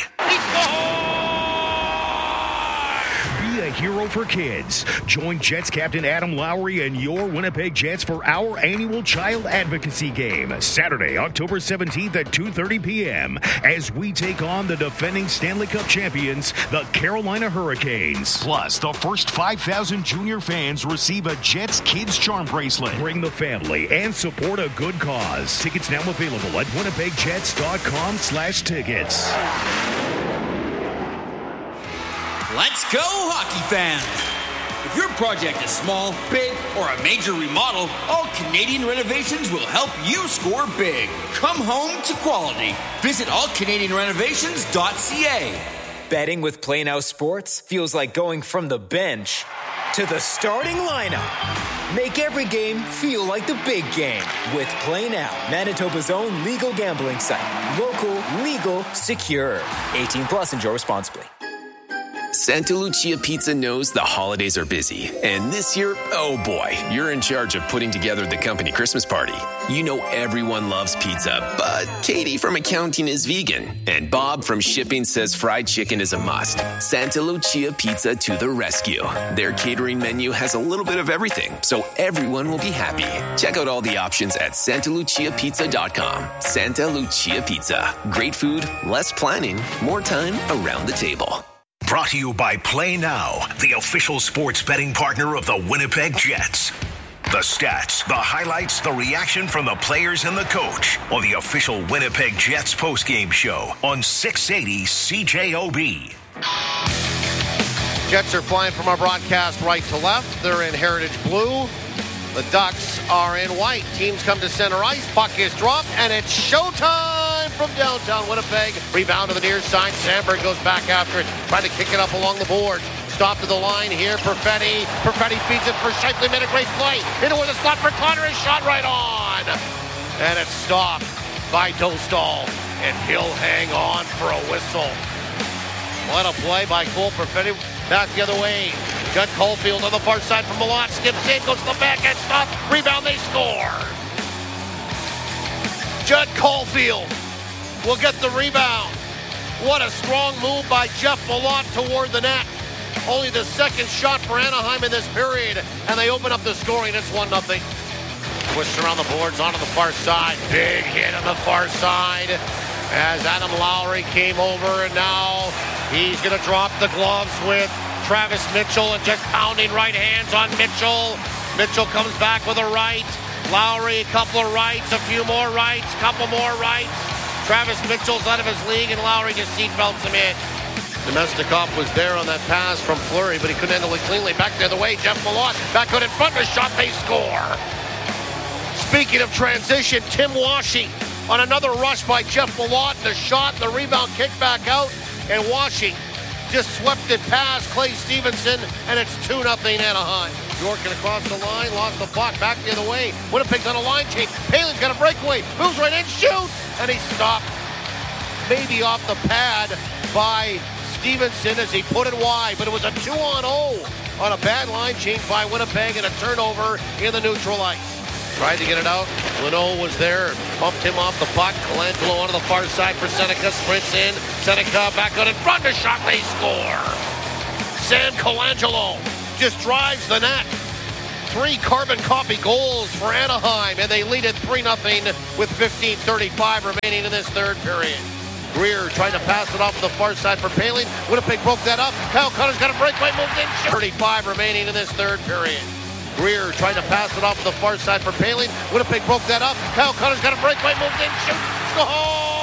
Be a hero for kids. Join Jets captain Adam Lowry and your Winnipeg Jets for our annual child advocacy game, Saturday, October seventeenth at two thirty p.m. as we take on the defending Stanley Cup champions, the Carolina Hurricanes. Plus, the first five thousand junior fans receive a Jets Kids Charm bracelet. Bring the family and support a good cause. Tickets now available at winnipegjets.com slash tickets. Let's go, hockey fans! If your project is small, big, or a major remodel, All Canadian Renovations will help you score big. Come home to quality. Visit all canadian renovations dot c a. Betting with Play Now Sports feels like going from the bench to the starting lineup. Make every game feel like the big game with Play Now, Manitoba's own legal gambling site. Local, legal, secure. eighteen plus, enjoy responsibly. Santa Lucia Pizza knows the holidays are busy. And this year, oh boy, you're in charge of putting together the company Christmas party. You know everyone loves pizza, but Katie from accounting is vegan. And Bob from shipping says fried chicken is a must. Santa Lucia Pizza to the rescue. Their catering menu has a little bit of everything, so everyone will be happy. Check out all the options at santa lucia pizza dot com. Santa Lucia Pizza. Great food, less planning, more time around the table. Brought to you by Play Now, the official sports betting partner of the Winnipeg Jets. The stats, the highlights, the reaction from the players and the coach on the official Winnipeg Jets postgame show on six eighty C J O B. Jets are flying from our broadcast right to left. They're in Heritage Blue. The Ducks are in white. Teams come to center ice. Puck is dropped, and it's showtime from downtown Winnipeg. Rebound to the near side. Sandberg goes back after it, trying to kick it up along the boards. Stop to the line here. Perfetti. Perfetti feeds it for Scheifele. Made a great play. Into the slot for Connor. His shot right on. And it's stopped by Dostal. And he'll hang on for a whistle. What a play by Cole Perfetti. Back the other way. Judd Caulfield on the far side from Malott. Skips in, goes to the backhand stop. Rebound, they score. Judd Caulfield will get the rebound. What a strong move by Jeff Malott toward the net. Only the second shot for Anaheim in this period, and they open up the scoring. It's one nothing. Twists around the boards onto the far side. Big hit on the far side as Adam Lowry came over, and now he's going to drop the gloves with Travis Mitchell and just pounding right hands on Mitchell. Mitchell comes back with a right. Lowry, a couple of rights, a few more rights, couple more rights. Travis Mitchell's out of his league, and Lowry just seatbelts him in. Nemestikov was there on that pass from Fleury, but he couldn't handle it cleanly. Back the other way, Jeff Malott back out in front of the shot, they score. Speaking of transition, Tim Washing on another rush by Jeff Malott. The shot, the rebound, kick back out, and Washing just swept it past Clay Stevenson, and it's two nothing Anaheim. Yorkin across the line, lost the puck, back the other way. Winnipeg's on a line change. Palin's got a breakaway, moves right in, shoots, and he stopped maybe off the pad by Stevenson as he put it wide, but it was a two on oh on a bad line change by Winnipeg and a turnover in the neutral ice. Tried to get it out. Leno was there, bumped him off the puck. Colangelo onto the far side for Seneca, sprints in. Seneca back out in front, the shot, they score. Sam Colangelo just drives the net. Three carbon copy goals for Anaheim, and they lead it three nothing with fifteen thirty-five remaining in this third period. Greer trying to pass it off to the far side for Poehling. Winnipeg broke that up. Kyle Connors got a breakaway, moved in. thirty-five remaining in this third period. Greer trying to pass it off to the far side for Poehling. Winnipeg broke that up. Kyle Connors got a breakaway, moved in, shoots, score!